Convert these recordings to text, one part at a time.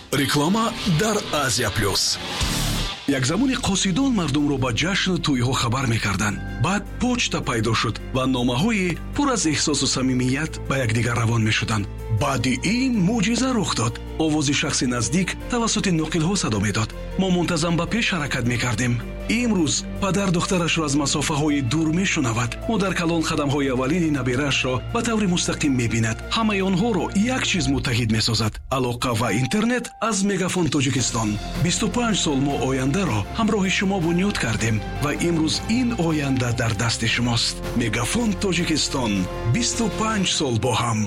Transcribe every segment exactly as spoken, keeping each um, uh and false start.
реклама дар Азия плюс. як замони қосидон мардумро ба ҷашну тӯйҳо хабар мекарданд. баъд почта пайдо шуд ва номаҳои пур аз эҳсосу самимият ба якдигар равон мешуданд. баъди ин мӯъҷиза рух дод. овози шахси наздик тавассути ноқилҳо садо медод. мо мунтазам ба пеш ҳаракат мекардем. имрӯз падар духтарашро аз масофаҳои дур мешунавад. модар калон қадамҳои аввалини набераашро ба таври мустақим мебинад. ҳамаи онҳоро як чиз муттаҳид месозад: алоқа ва интернет аз Мегафон Тоҷикистон. бисту панҷ сол мо ояндаро ҳамроҳи шумо бунёд кардем ва имрӯз ин оянда дар дасти шумост. Мегафон Тоҷикистон, бисту панҷ сол бо ҳам.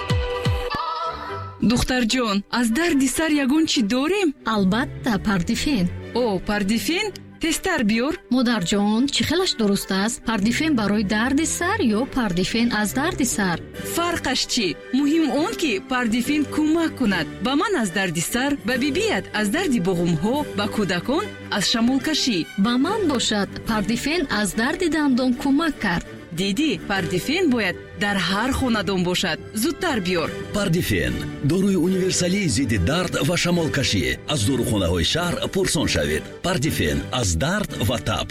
духтарҷон, аз дарди сар ягон чӣ дорем? албатта, пардифен. о, пардифен? тестар биёр. модарҷон, чӣ хелаш дуруст аст? Пардифен барои дарди сар ё пардифен аз дарди сар? фарқаш чӣ? муҳим он ки пардифен кӯмак кунад ба ман аз дарди сар, ба бибият аз дарди буғумҳо, ба кӯдакон аз шамолкашӣ. ба ман бошад, пардифен аз дарди дандон кӯмак кард. диди, пардифен бояд дар ҳар хонадон бошад. зудтар биёр. Пардифен доруи универсалии зидди дард ва шамолкашӣ. аз дорухонаҳои шаҳр пурсон шавед. Пардифен аз дард ва таб.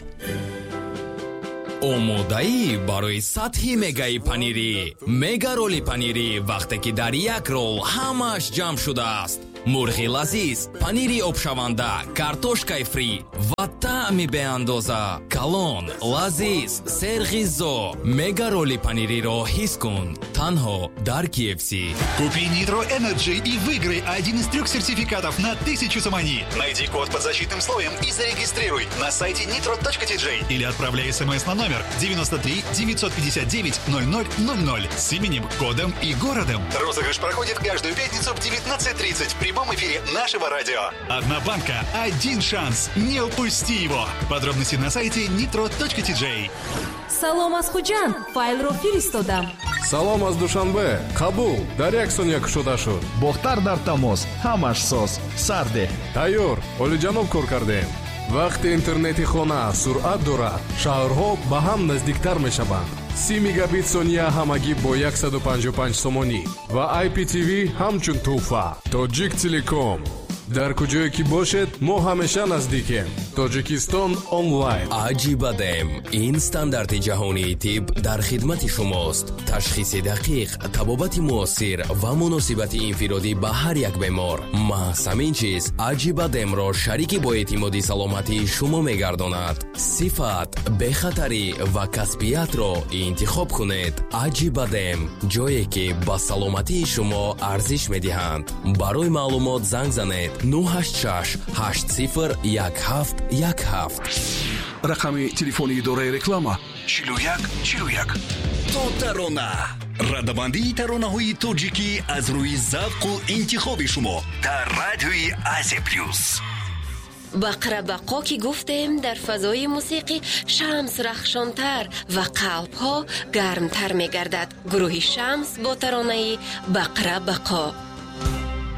омодаӣ барои сатҳи мегаи панирӣ. Мега роли панирӣ вақте ки дар як рол ҳамааш ҷамъ шудааст. мурғи лазиз, панири обшаванда, картошкаи фри ва таъми беандоза. Калон, лазиз, серғизо. Мега роли панириро ҳис кун танҳо дар ки эф си. Купи Nitro Energy и выиграй один из трех сертификатов на тысячу самани. Найди код под защитным слоем и зарегистрируй на сайте нитро точка ти джей или отправляй смс на номер девяносто три девятьсот пятьдесят девять ноль ноль ноль ноль с именем, кодом и городом. Розыгрыш проходит каждую пятницу в девятнадцать тридцать в прямом эфире нашего радио. Одна банка, один шанс. Не упусти его. Подробности на сайте нитро точка ти джей. салом аз хуҷанд, файлро фиристодам. салом аз душанбе, қабул, дар як сония кушода шуд. бохтар дар тамос, ҳамаш соз, сарде. тайёр, олиҷаноб кор кардем. вақти интернети хона суръат дорад, шаҳрҳо ба ҳам наздиктар мешаванд. си мегабит сония ҳамагӣ бо сад и панҷоҳ и панҷ сомонӣ ва ай пи ти ви ҳамчун туҳфа. Тоҷик Телеком. дар куҷое ки бошед, мо ҳамеша наздикем. Тоҷикистон онлайн. аҷибадем, ин стандарти ҷаҳонии тиб дар хидмати шумост. ташхиси дақиқ, табобати муосир ва муносибати инфиродӣ ба ҳар як бемор. маҳз ҳамин чиз аҷибадемро шарики бо эътимоди саломатии шумо мегардонад. сифат, бехатарӣ ва касбиятро интихоб кунед. аҷибадем, ҷое ки ба саломатии шумо арзиш медиҳанд. барои маълумот занг занед нӯҳ ҳашт шаш ҳашт сифр як ҳафт як ҳафт. рақами телефони идораи реклама чилу як чилу як. То тарона радабандии таронаҳои тоҷикӣ аз рӯи завқу интихоби шумо дар радиои Азия плюс. бақра бақо ки гуфтем дар фазои мусиқӣ шамс рахшонтар ва қалбҳо гармтар мегардад. гурӯҳи шамс бо таронаи бақра бақо.